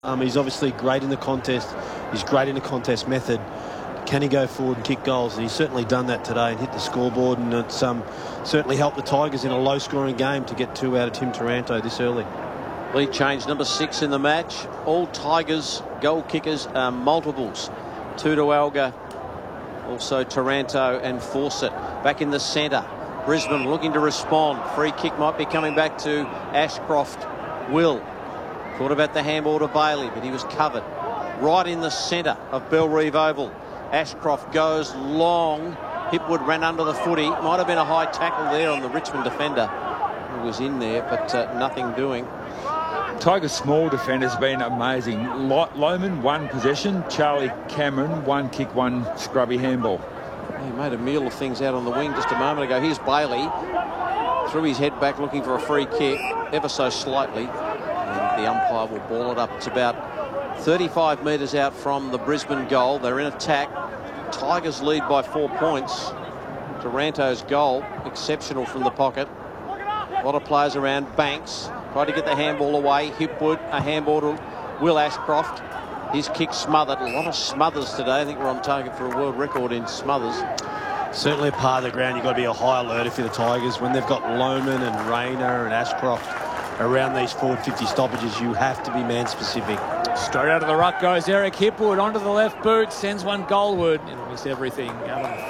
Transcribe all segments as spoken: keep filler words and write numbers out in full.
Um, he's obviously great in the contest. He's great in the contest method. Can he go forward and kick goals? And he's certainly done that today and hit the scoreboard, and it's um, certainly helped the Tigers in a low-scoring game to get two out of Tim Taranto this early. Lead change number six in the match. All Tigers goal kickers are multiples. Two to Alga, also Taranto and Fawcett. Back in the centre, Brisbane looking to respond. Free kick might be coming back to Ashcroft. Will thought about the handball to Bailey, but he was covered. Right in the centre of Bellerive Oval. Ashcroft goes long. Hipwood ran under the footy. Might have been a high tackle there on the Richmond defender who was in there, but uh, nothing doing. Tigers' small defender's been amazing. Lohmann, one possession. Charlie Cameron, one kick, one scrubby handball. He made a meal of things out on the wing just a moment ago. Here's Bailey. Threw his head back looking for a free kick, ever so slightly. And the umpire will ball it up. It's about thirty-five metres out from the Brisbane goal. They're in attack. Tigers lead by four points. Taranto's goal, exceptional from the pocket. A lot of players around. Banks tried to get the handball away. Hipwood, a handball to Will Ashcroft. His kick smothered. A lot of smothers today. I think we're on target for a world record in smothers. Certainly a part of the ground you've got to be a high alert if you're the Tigers. When they've got Lohmann and Rayner and Ashcroft around these forward fifty stoppages, you have to be man-specific. Straight out of the ruck goes Eric Hipwood onto the left boot, sends one goalward. It'll miss everything out on the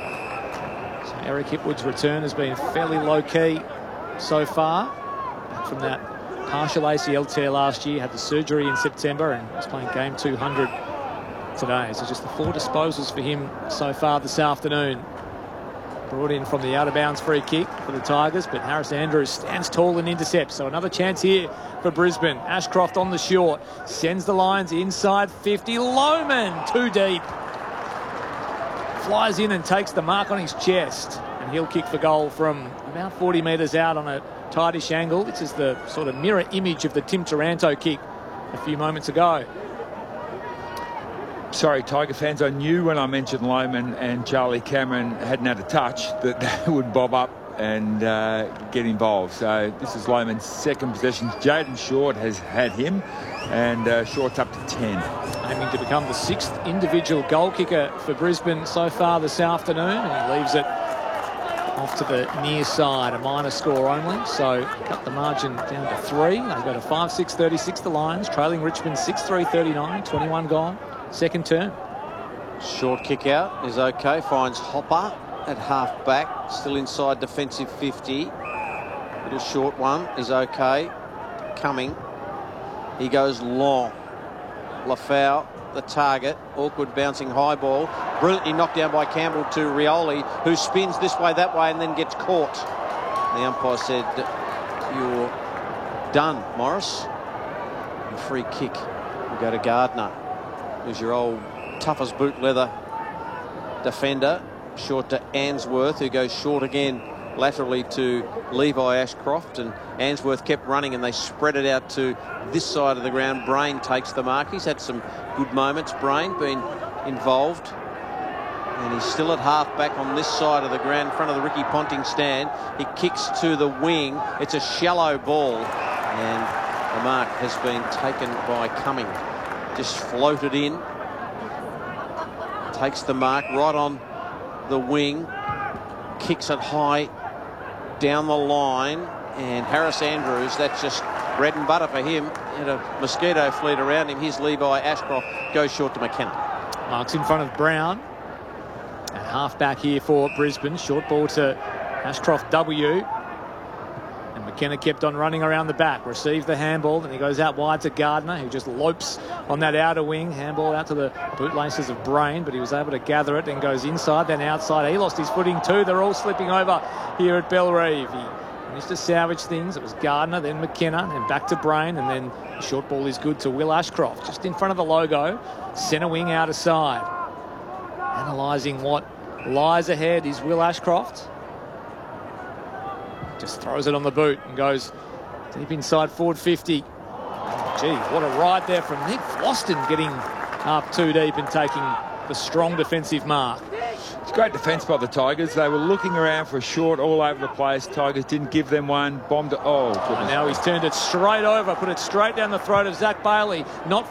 fall. So Eric Hipwood's return has been fairly low-key so far. Back from that partial A C L tear last year, had the surgery in September and was playing game two hundred today. So just the four disposals for him so far this afternoon. Brought in from the out-of-bounds free kick for the Tigers, but Harris Andrews stands tall and intercepts. So another chance here for Brisbane. Ashcroft on the short, sends the lines inside fifty. Lohmann too deep. Flies in and takes the mark on his chest, and he'll kick for goal from about forty metres out on a tightish angle. This is the sort of mirror image of the Tim Taranto kick a few moments ago. Sorry, Tiger fans, I knew when I mentioned Lohmann and Charlie Cameron hadn't had a touch that they would bob up and uh, get involved. So this is Lohmann's second possession. Jaden Short has had him, and uh, Short's up to ten. Aiming to become the sixth individual goal kicker for Brisbane so far this afternoon, and he leaves it off to the near side, a minor score only, so cut the margin down to three. They've got a five six thirty-six, the Lions, trailing Richmond six three thirty-nine, twenty-one gone, second term. Short kick out is okay, finds Hopper at half back, still inside defensive fifty. Little short one is okay, coming. He goes long. Lafau, the target, awkward bouncing high ball, brilliantly knocked down by Campbell to Rioli, who spins this way, that way, and then gets caught. The umpire said, "You're done, Morris." A free kick will go to Gardner, who's your old tough as boot leather defender. Short to Answorth, who goes short again laterally to Levi Ashcroft, and Answorth kept running and they spread it out to this side of the ground. Brain takes the mark. He's had some good moments, Brain, been involved, and he's still at half back on this side of the ground in front of the Ricky Ponting stand. He kicks to the wing. It's a shallow ball, and the mark has been taken by Cumming. Just floated in, takes the mark right on the wing, kicks it high down the line, and Harris Andrews, that's just bread and butter for him. Had a mosquito fleet around him. Here's Levi Ashcroft, goes short to McKenna. Marks in front of Brown. At half back here for Brisbane. Short ball to Ashcroft W. And McKenna kept on running around the back. Received the handball, then he goes out wide to Gardner, who just lopes on that outer wing. Handball out to the bootlaces of Brain, but he was able to gather it and goes inside, then outside. He lost his footing too. They're all slipping over here at Bellerive. He managed to salvage things. It was Gardner, then McKenna, then back to Brain, and then the short ball is good to Will Ashcroft, just in front of the logo. Centre wing out of side. Analysing what lies ahead is Will Ashcroft. Just throws it on the boot and goes deep inside forward fifty. Oh, gee, what a ride there from Nick Floston, getting up too deep and taking the strong defensive mark. It's great defence by the Tigers. They were looking around for a short all over the place. Tigers didn't give them one. Bombed it. Oh, goodness. And now he's turned it straight over, put it straight down the throat of Zach Bailey. Not